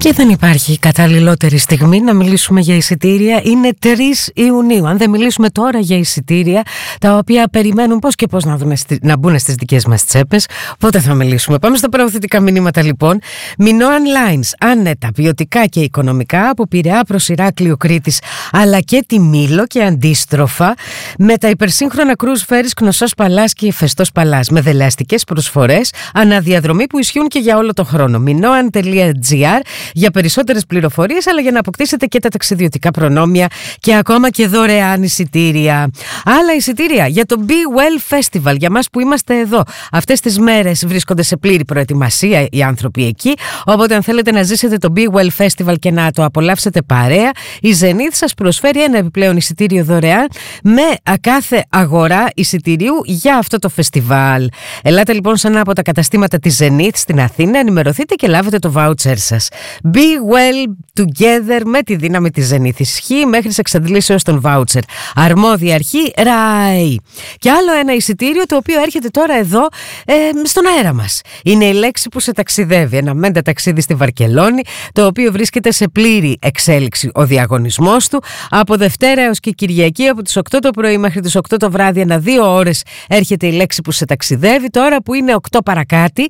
Και δεν υπάρχει καταλληλότερη στιγμή να μιλήσουμε για εισιτήρια. Είναι 3 Ιουνίου. Αν δεν μιλήσουμε τώρα για εισιτήρια, τα οποία περιμένουν πώς και πώς να μπουν στις δικές μας τσέπες, πότε θα μιλήσουμε? Πάμε στα προωθητικά μηνύματα λοιπόν. Minoan Lines, άνετα, ποιοτικά και οικονομικά, από Πειραιά προς Ηράκλειο Κρήτης, αλλά και τη Μήλο και αντίστροφα, με τα υπερσύγχρονα cruise ferries Κνωσός Παλάς και Φεστός Παλάς, με δελεαστικές προσφορές αναδιαδρομή που ισχύουν και για όλο το χρόνο. Minoan.gr για περισσότερες πληροφορίες, αλλά για να αποκτήσετε και τα ταξιδιωτικά προνόμια και ακόμα και δωρεάν εισιτήρια. Άλλα εισιτήρια για το Be Well Festival, για μας που είμαστε εδώ. Αυτές τις μέρες βρίσκονται σε πλήρη προετοιμασία οι άνθρωποι εκεί, οπότε αν θέλετε να ζήσετε το Be Well Festival και να το απολαύσετε παρέα, η Zenith σας προσφέρει ένα επιπλέον εισιτήριο δωρεάν με κάθε αγορά εισιτηρίου για αυτό το φεστιβάλ. Ελάτε λοιπόν σε ένα από τα καταστήματα της Zenith στην Αθήνα, ενημερωθείτε και λάβετε το voucher σας. Be well together με τη δύναμη της Zenith. Ισχύει μέχρι σε εξαντλήσεως τον voucher. Αρμόδια αρχή ΡΑΕ. Και άλλο ένα εισιτήριο το οποίο έρχεται τώρα εδώ στον αέρα μας. Είναι η λέξη που σε ταξιδεύει. Ένα μέντα ταξίδι στη Βαρκελόνη, το οποίο βρίσκεται σε πλήρη εξέλιξη ο διαγωνισμός του. Από Δευτέρα έως και Κυριακή, από τις 8 το πρωί μέχρι τις 8 το βράδυ, ανά 2 ώρες έρχεται η λέξη που σε ταξιδεύει. Τώρα που είναι 8 παρακάτι,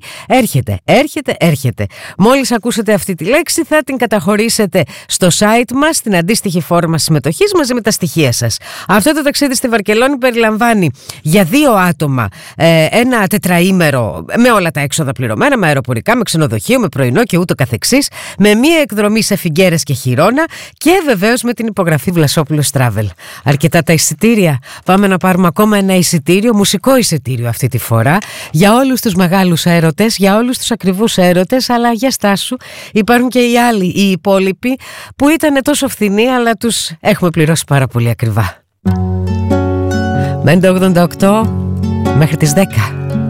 έρχεται. Μόλις ακούσετε αυτή τη λέξη, θα την καταχωρήσετε στο site μας, στην αντίστοιχη φόρμα συμμετοχής μαζί με τα στοιχεία σας. Αυτό το ταξίδι στη Βαρκελόνη περιλαμβάνει για 2 άτομα ένα τετραήμερο με όλα τα έξοδα πληρωμένα, με αεροπορικά, με ξενοδοχείο, με πρωινό και ούτω καθεξής, με μία εκδρομή σε Φιγκέρες και Χιρόνα και βεβαίως με την υπογραφή Βλασόπουλος Travel. Αρκετά τα εισιτήρια. Πάμε να πάρουμε ακόμα ένα εισιτήριο, μουσικό εισιτήριο αυτή τη φορά, για όλους τους μεγάλους έρωτες, για όλους τους ακριβούς έρωτες, αλλά για στάσου. Υπάρχουν και οι άλλοι, οι υπόλοιποι, που ήταν τόσο φθηνοί, αλλά τους έχουμε πληρώσει πάρα πολύ ακριβά. Μέντε 88 μέχρι τις 10.